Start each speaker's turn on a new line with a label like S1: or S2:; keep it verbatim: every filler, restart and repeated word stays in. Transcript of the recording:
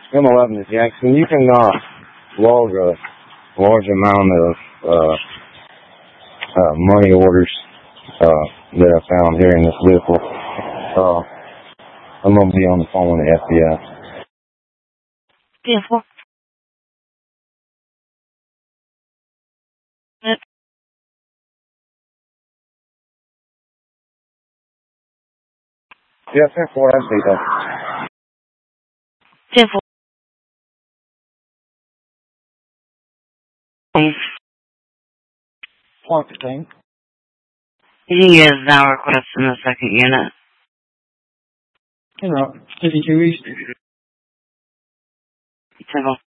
S1: M eleven is Jackson. You can uh, log a large amount of uh, uh, money orders uh, that I found here in this vehicle. Uh, I'm going to be on the phone with the F B I.
S2: Beautiful.
S1: Yeah, ten four, I see that.
S2: Beautiful.
S1: Marketing.
S2: You can get a hour request in the second unit.
S1: You know, fifty-two East.
S2: Beautiful.